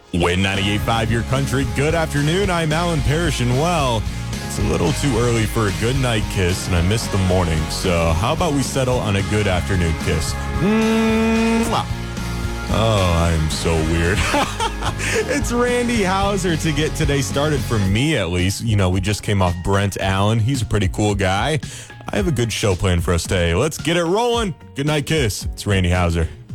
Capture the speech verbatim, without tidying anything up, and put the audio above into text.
Win ninety-eight point five Your Country. Good afternoon. I'm Alan Parrish, and well, it's a little too early for a good night kiss, and I missed the morning. So how about we settle on a good afternoon kiss? Mwah. Oh, I'm so weird. It's Randy Houser to get today started, for me at least. You know, we just came off Brent Allen. He's a pretty cool guy. I have a good show planned for us today. Let's get it rolling. Good night kiss. It's Randy Houser.